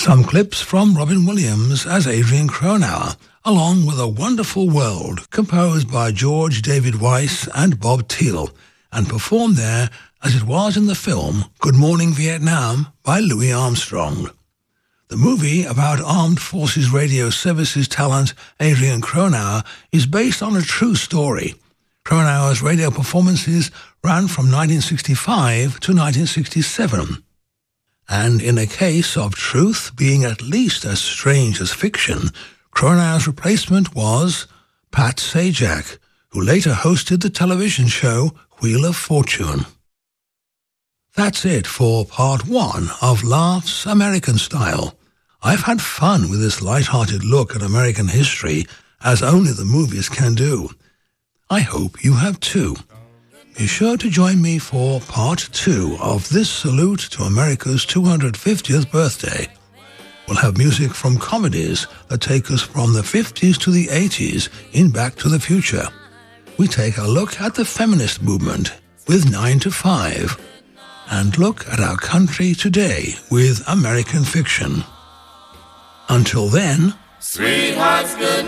Some clips from Robin Williams as Adrian Cronauer, along with A Wonderful World, composed by George David Weiss and Bob Thiele, and performed there as it was in the film Good Morning Vietnam by Louis Armstrong. The movie about Armed Forces Radio Services talent Adrian Cronauer is based on a true story. Cronauer's radio performances ran from 1965 to 1967. And in a case of truth being at least as strange as fiction, Cronauer's replacement was Pat Sajak, who later hosted the television show Wheel of Fortune. That's it for part 1 of Laughs American Style. I've had fun with this light-hearted look at American history, as only the movies can do. I hope you have too. Be sure to join me for part 2 of this salute to America's 250th birthday. We'll have music from comedies that take us from the 50s to the 80s in Back to the Future. We take a look at the feminist movement with 9 to 5, and look at our country today with American Fiction. Until then, sweethearts, good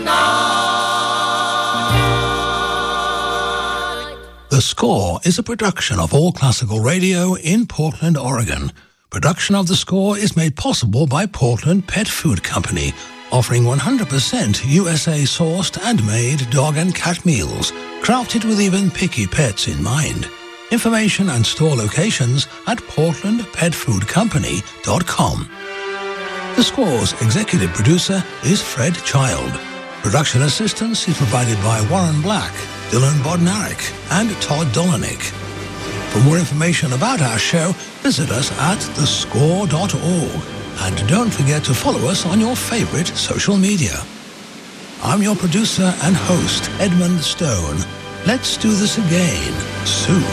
night. The Score is a production of All Classical Radio in Portland, Oregon. Production of The Score is made possible by Portland Pet Food Company, offering 100% USA-sourced and made dog and cat meals, crafted with even picky pets in mind. Information and store locations at portlandpetfoodcompany.com. The Score's executive producer is Fred Child. Production assistance is provided by Warren Black, Dylan Bodnarik, and Todd Dolanik. For more information about our show, visit us at thescore.org. And don't forget to follow us on your favorite social media. I'm your producer and host, Edmund Stone. Let's do this again soon.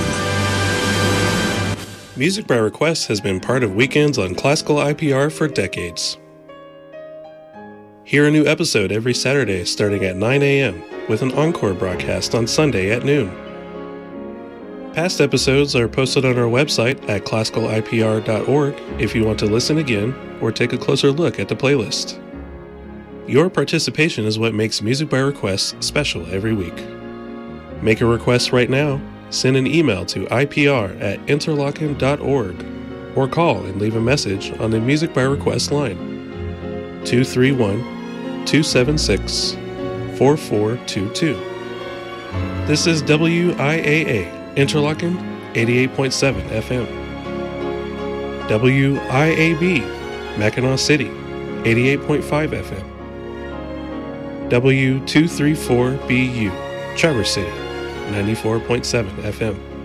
Music by Request has been part of Weekends on Classical IPR for decades. Hear a new episode every Saturday starting at 9 a.m. with an encore broadcast on Sunday at noon. Past episodes are posted on our website at classicalipr.org if you want to listen again or take a closer look at the playlist. Your participation is what makes Music by Request special every week. Make a request right now. Send an email to ipr@interlochen.org or call and leave a message on the Music by Request line 231-276-4422. This is WIAA Interlochen 88.7 FM. WIAB Mackinac City 88.5 FM. W234BU Traverse City 94.7 FM.